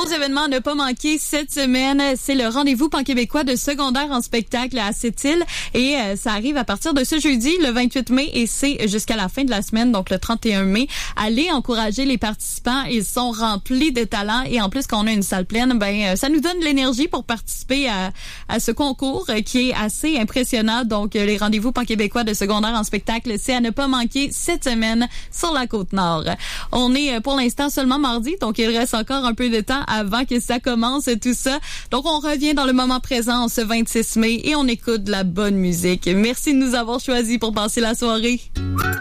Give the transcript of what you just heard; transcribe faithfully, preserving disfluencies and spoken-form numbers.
événements à ne pas manquer cette semaine, c'est le rendez-vous pan-québécois de secondaire en spectacle à Sept-Îles et euh, ça arrive à partir de ce jeudi, le vingt-huit mai, et c'est jusqu'à la fin de la semaine, donc le trente et un mai. Allez encourager les participants, ils sont remplis de talent et en plus quand on a une salle pleine, ben ça nous donne l'énergie pour participer à, à ce concours euh, qui est assez impressionnant. Donc euh, les rendez-vous pan-québécois de secondaire en spectacle, c'est à ne pas manquer cette semaine sur la Côte-Nord. On est euh, pour l'instant seulement mardi, donc il reste encore un peu de temps avant que ça commence tout ça. Donc on revient dans le moment présent ce vingt-six mai et on écoute de la bonne musique. Merci de nous avoir choisis pour passer la soirée.